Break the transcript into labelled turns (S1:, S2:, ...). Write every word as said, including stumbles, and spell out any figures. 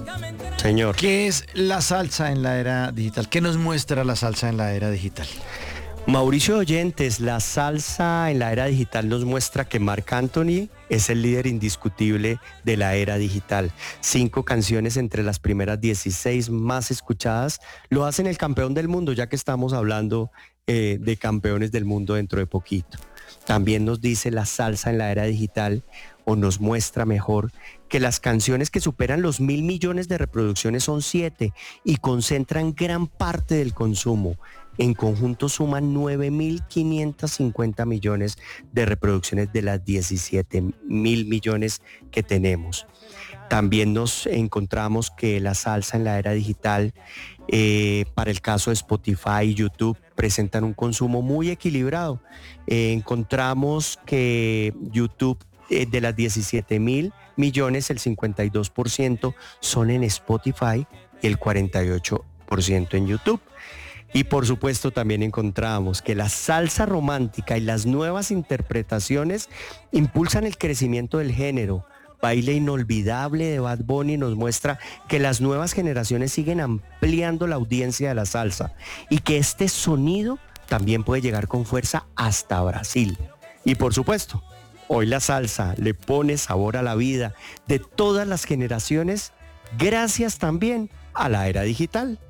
S1: Señor.
S2: ¿Qué es la salsa en la era digital? ¿Qué nos muestra la salsa en la era digital?
S1: Mauricio Oyentes, la salsa en la era digital nos muestra que Marc Anthony es el líder indiscutible de la era digital. Cinco canciones entre las primeras dieciséis más escuchadas lo hacen el campeón del mundo, ya que estamos hablando eh, de campeones del mundo dentro de poquito. También nos dice la salsa en la era digital, o nos muestra mejor, que las canciones que superan los mil millones de reproducciones son siete y concentran gran parte del consumo. En conjunto suman nueve mil quinientos cincuenta millones de reproducciones de las diecisiete mil millones que tenemos. También nos encontramos que la salsa en la era digital, eh, para el caso de Spotify y YouTube, presentan un consumo muy equilibrado. Eh, encontramos que YouTube, eh, de las diecisiete mil millones, el cincuenta y dos por ciento son en Spotify y el cuarenta y ocho por ciento en YouTube. Y por supuesto también encontramos que la salsa romántica y las nuevas interpretaciones impulsan el crecimiento del género. Baile Inolvidable de Bad Bunny nos muestra que las nuevas generaciones siguen ampliando la audiencia de la salsa y que este sonido también puede llegar con fuerza hasta Brasil. Y por supuesto, hoy la salsa le pone sabor a la vida de todas las generaciones, gracias también a la era digital.